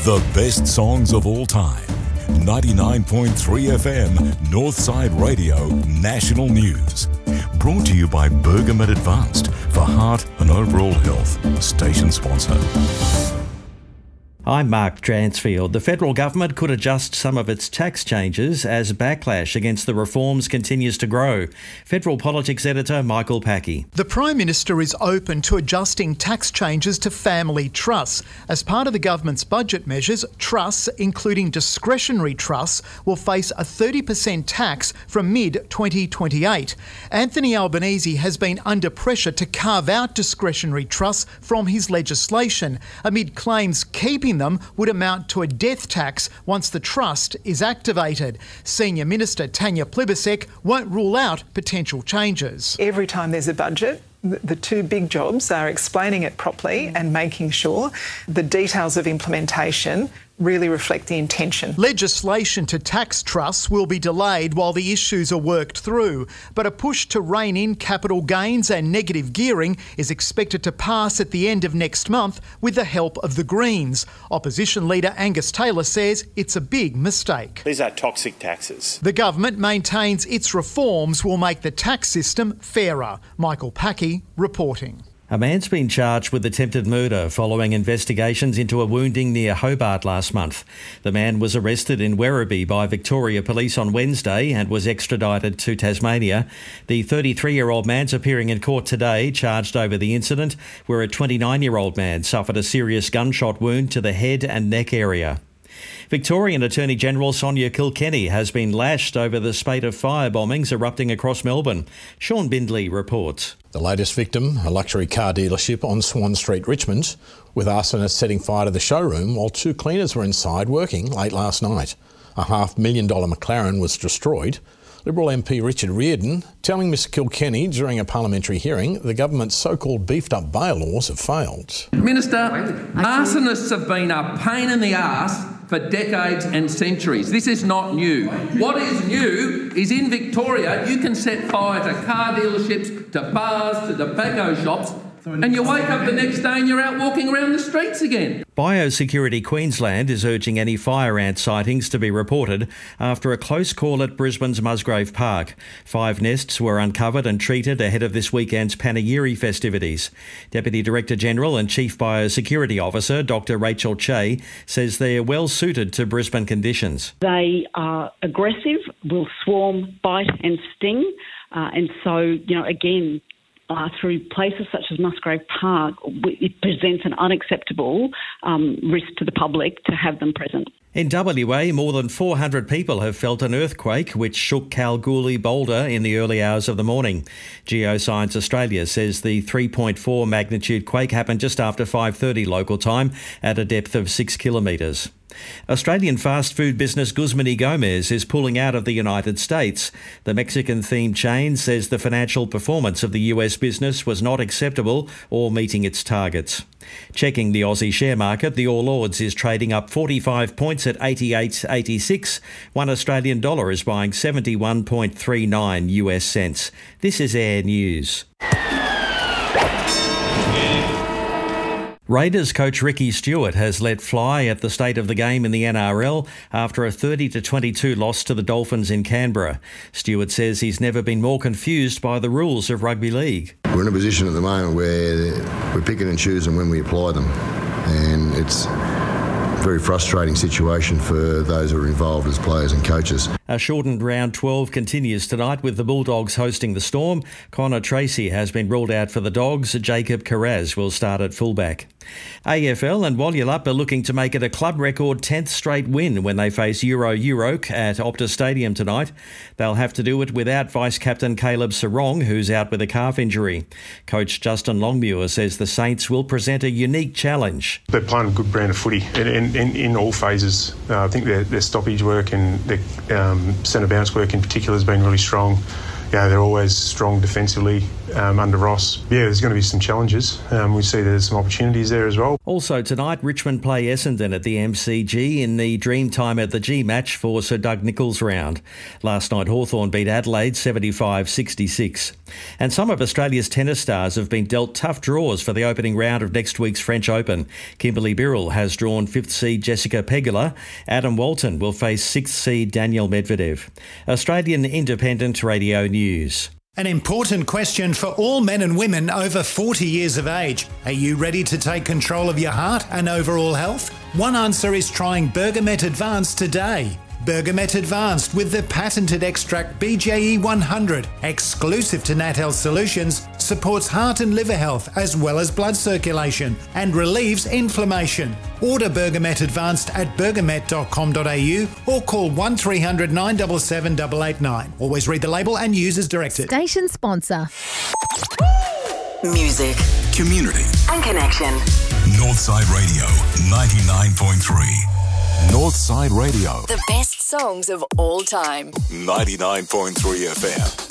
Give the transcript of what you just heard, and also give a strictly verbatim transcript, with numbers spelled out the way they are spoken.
The best songs of all time. ninety-nine point three F M, Northside Radio, National News. Brought to you by Bergamet Advanced for heart and overall health. Station sponsor. I'm Mark Dransfield. The federal government could adjust some of its tax changes as backlash against the reforms continues to grow. Federal Politics Editor Michael Packey. The Prime Minister is open to adjusting tax changes to family trusts. As part of the government's budget measures, trusts, including discretionary trusts, will face a thirty percent tax from mid twenty twenty-eight. Anthony Albanese has been under pressure to carve out discretionary trusts from his legislation, amid claims keeping them would amount to a death tax once the trust is activated. Senior Minister Tanya Plibersek won't rule out potential changes. Every time there's a budget, the two big jobs are explaining it properly and making sure the details of implementation really reflect the intention. Legislation to tax trusts will be delayed while the issues are worked through, but a push to rein in capital gains and negative gearing is expected to pass at the end of next month with the help of the Greens. Opposition leader Angus Taylor says it's a big mistake. These are toxic taxes. The government maintains its reforms will make the tax system fairer. Michael Packey reporting. A man's been charged with attempted murder following investigations into a wounding near Hobart last month. The man was arrested in Werribee by Victoria Police on Wednesday and was extradited to Tasmania. The thirty-three-year-old man's appearing in court today, charged over the incident, where a twenty-nine-year-old man suffered a serious gunshot wound to the head and neck area. Victorian Attorney-General Sonia Kilkenny has been lashed over the spate of fire bombings erupting across Melbourne. Sean Bindley reports. The latest victim, a luxury car dealership on Swan Street, Richmond, with arsonists setting fire to the showroom while two cleaners were inside working late last night. A half million dollar McLaren was destroyed. Liberal M P Richard Reardon telling Mister Kilkenny during a parliamentary hearing the government's so-called beefed-up bail laws have failed. Minister, arsonists have been a pain in the arse for decades and centuries. This is not new. What is new is in Victoria you can set fire to car dealerships, to bars, to tobacco shops, and you wake up the next day and you're out walking around the streets again. Biosecurity Queensland is urging any fire ant sightings to be reported after a close call at Brisbane's Musgrave Park. Five nests were uncovered and treated ahead of this weekend's Panegyri festivities. Deputy Director General and Chief Biosecurity Officer Doctor Rachel Che says they are well suited to Brisbane conditions. They are aggressive, will swarm, bite and sting, uh, and so, you know, again, Uh, through places such as Musgrave Park, it presents an unacceptable um, risk to the public to have them present. In W A, more than four hundred people have felt an earthquake which shook Kalgoorlie Boulder in the early hours of the morning. Geoscience Australia says the three point four magnitude quake happened just after five thirty local time at a depth of six kilometres. Australian fast food business Guzman y Gomez is pulling out of the United States. The Mexican-themed chain says the financial performance of the U S business was not acceptable or meeting its targets. Checking the Aussie share market, the All Ords is trading up forty-five points at eighty-eight eighty-six. One Australian dollar is buying seventy-one point three nine U S cents. This is Air News. Raiders coach Ricky Stewart has let fly at the state of the game in the N R L after a thirty to twenty-two loss to the Dolphins in Canberra. Stewart says he's never been more confused by the rules of rugby league. We're in a position at the moment where we're picking and choosing when we apply them, and it's a very frustrating situation for those who are involved as players and coaches. A shortened round twelve continues tonight with the Bulldogs hosting the Storm. Connor Tracy has been ruled out for the Dogs. Jacob Carraz will start at fullback. A F L and Walyalup are looking to make it a club record tenth straight win when they face Euro Euroke at Optus Stadium tonight. They'll have to do it without Vice-Captain Caleb Sarong, who's out with a calf injury. Coach Justin Longmuir says the Saints will present a unique challenge. They're playing a good brand of footy in, in, in, in all phases. Uh, I think their, their stoppage work and their um, centre bounce work in particular has been really strong. Yeah, they're always strong defensively. um, under Ross. Yeah, there's going to be some challenges. Um, we see there's some opportunities there as well. Also tonight, Richmond play Essendon at the M C G in the Dreamtime at the G match for Sir Doug Nicholls round. Last night, Hawthorn beat Adelaide seventy-five sixty-six. And some of Australia's tennis stars have been dealt tough draws for the opening round of next week's French Open. Kimberly Birrell has drawn fifth seed Jessica Pegula. Adam Walton will face sixth seed Daniel Medvedev. Australian Independent Radio News. An important question for all men and women over forty years of age. Are you ready to take control of your heart and overall health? One answer is trying Bergamet Advanced today. Bergamet Advanced with the patented extract B J E one hundred, exclusive to Nat Health Solutions, supports heart and liver health as well as blood circulation and relieves inflammation. Order Bergamet Advanced at bergamet dot com dot a u or call one three hundred nine seven seven eight eight nine. Always read the label and use as directed. Station sponsor. Music, community and connection. Northside Radio ninety-nine point three. Northside Radio. The best songs of all time. ninety-nine point three F M.